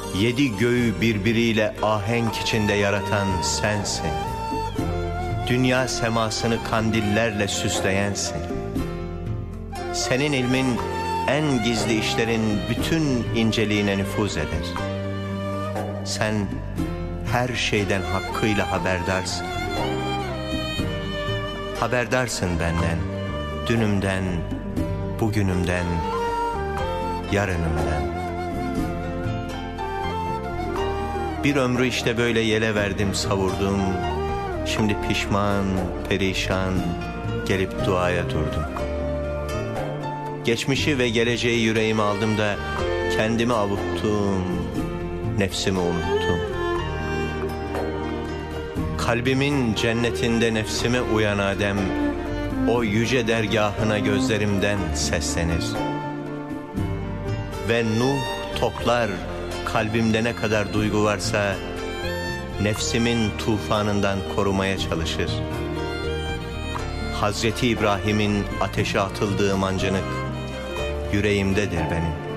Yedi göğü birbiriyle ahenk içinde yaratan sensin. Dünya semasını kandillerle süsleyensin. Senin ilmin en gizli işlerin bütün inceliğine nüfuz eder. Sen her şeyden hakkıyla haberdarsın. Haberdarsın benden, dünümden, bugünümden, yarınımdan. Bir ömrü işte böyle yele verdim, savurdum. Şimdi pişman, perişan gelip duaya durdum. Geçmişi ve geleceği yüreğime aldım da kendimi avuttum, nefsimi unuttum. Kalbimin cennetinde nefsime uyan Adem, o yüce dergahına gözlerimden seslenir. Ve Nuh toplar kalbimde ne kadar duygu varsa, nefsimin tufanından korumaya çalışır. Hazreti İbrahim'in ateşe atıldığı mancınık yüreğimdedir benim.